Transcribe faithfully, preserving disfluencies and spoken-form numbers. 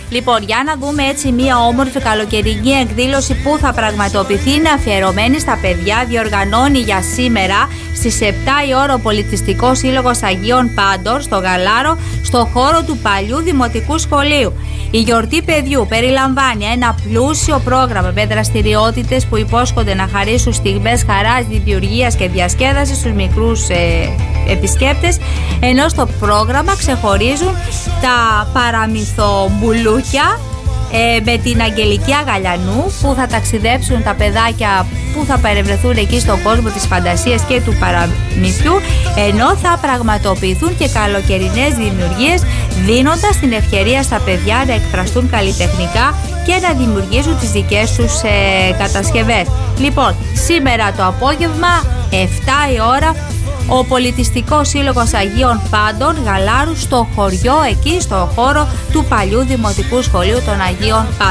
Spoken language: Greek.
Λοιπόν, για να δούμε έτσι μία όμορφη καλοκαιρινή εκδήλωση που θα πραγματοποιηθεί, είναι αφιερωμένη στα παιδιά. Διοργανώνει για σήμερα στις επτά η ώρα ο Πολιτιστικός Σύλλογος Αγίων Πάντων στο Γαλάρο, στο χώρο του παλιού Δημοτικού Σχολείου. Η γιορτή παιδιού περιλαμβάνει ένα πλούσιο πρόγραμμα με δραστηριότητες που υπόσχονται να χαρίσουν στιγμές χαράς, δημιουργίας και διασκέδασης στους μικρούς ε, επισκέπτες, ενώ στο πρόγραμμα ξεχωρίζουν τα παραμυθομπουλούκια ε, με την Αγγελική Αγαλιανού, που θα ταξιδέψουν τα παιδάκια που θα παρευρεθούν εκεί στον κόσμο της φαντασίας και του παραμυθιού, ενώ θα πραγματοποιηθούν και καλοκαιρινές δημιουργίες, δίνοντας την ευκαιρία στα παιδιά να εκφραστούν καλλιτεχνικά και να δημιουργήσουν τις δικές τους ε, κατασκευές. Λοιπόν, σήμερα το απόγευμα επτά η ώρα ο Πολιτιστικός Σύλλογος Αγίων Πάντων Γαλάρου στο χωριό, εκεί στο χώρο του παλιού Δημοτικού Σχολείου των Αγίων Πάντων.